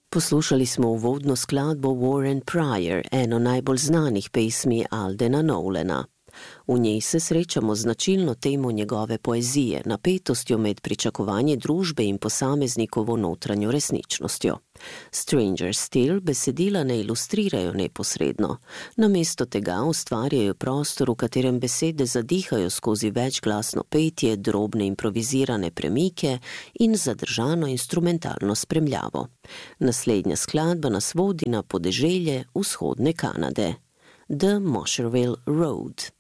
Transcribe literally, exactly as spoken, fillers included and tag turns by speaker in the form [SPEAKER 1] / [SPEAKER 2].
[SPEAKER 1] Poslušali smo uvodno skladbo Warren Pryor, eno najbolj znanih pesmi Aldena Nolana. V njej se srečamo z značilno temo njegove poezije, napetostjo med pričakovanje družbe in posameznikovo notranjo resničnostjo. Stranger Still besedila ne ilustrirajo neposredno. Namesto tega ustvarjajo prostor, v katerem besede zadihajo skozi večglasno petje, drobne improvizirane premike in zadržano instrumentalno spremljavo. Naslednja skladba nas vodi na podeželje vzhodne Kanade. The Mosherville Road.